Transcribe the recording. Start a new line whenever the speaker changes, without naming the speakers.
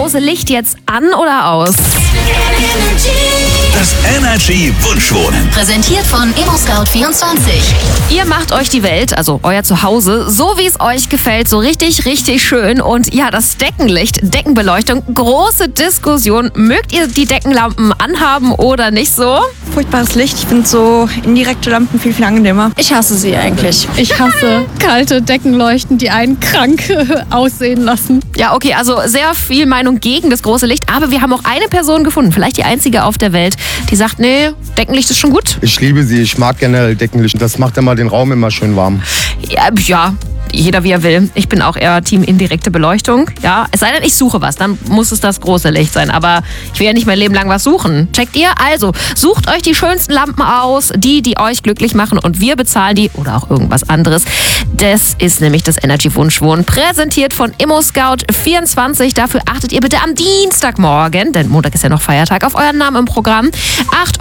große Licht jetzt an oder aus?
Das Energy Wunschwohnen.
Präsentiert von ImmoScout24.
Ihr macht euch die Welt, also euer Zuhause, so wie es euch gefällt, so richtig, richtig schön. Und ja, das Deckenlicht, Deckenbeleuchtung, große Diskussion. Mögt ihr die Deckenlampen anhaben oder nicht so?
Furchtbares Licht. Ich finde so indirekte Lampen viel, viel angenehmer.
Ich hasse sie eigentlich.
Ich hasse kalte Deckenleuchten, die einen krank aussehen lassen.
Ja, okay, also sehr viel Meinung gegen das große Licht. Aber wir haben auch eine Person gefunden, vielleicht die einzige auf der Welt, die sagt, nee, Deckenlicht ist schon gut.
Ich liebe sie, ich mag generell Deckenlicht. Das macht immer den Raum immer schön warm.
Ja, jeder wie er will. Ich bin auch eher Team indirekte Beleuchtung. Ja, es sei denn, ich suche was, dann muss es das große Licht sein. Aber ich will ja nicht mein Leben lang was suchen. Checkt ihr? Also, sucht euch die schönsten Lampen aus, die euch glücklich machen und wir bezahlen die oder auch irgendwas anderes. Das ist nämlich das Energy Wunschwohnen, präsentiert von ImmoScout24. Dafür achtet ihr bitte am Dienstagmorgen, denn Montag ist ja noch Feiertag, auf euren Namen im Programm. 8